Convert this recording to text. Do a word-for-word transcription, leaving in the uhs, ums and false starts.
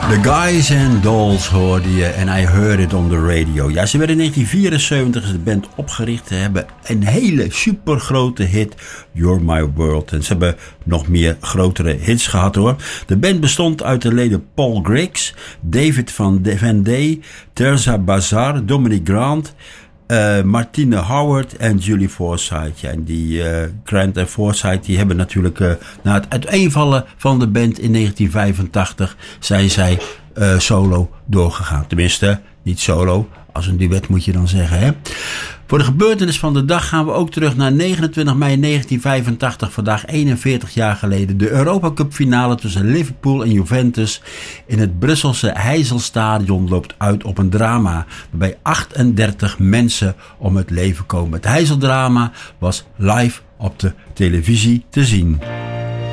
The Guys and Dolls hoorde je en I Heard It on the Radio. Ja, ze werden in negentien vierenzeventig is de band opgericht. Ze hebben een hele supergrote hit, You're My World. En ze hebben nog meer grotere hits gehad hoor. De band bestond uit de leden Paul Griggs, David Van Day, Teresa Bazar, Dominic Grant, Uh, Martine Howard en Julie Forsythe. Ja, en die uh, Grant en Forsythe die hebben natuurlijk uh, na het uiteenvallen van de band in negentien vijfentachtig zijn zij uh, solo doorgegaan. Tenminste, niet solo. Als een duet moet je dan zeggen, hè. Voor de gebeurtenis van de dag gaan we ook terug naar negenentwintig mei negentien vijfentachtig. Vandaag eenenveertig jaar geleden. De Europa Cup finale tussen Liverpool en Juventus in het Brusselse Heysel-stadion loopt uit op een drama. Waarbij achtendertig mensen om het leven komen. Het Heysel-drama was live op de televisie te zien.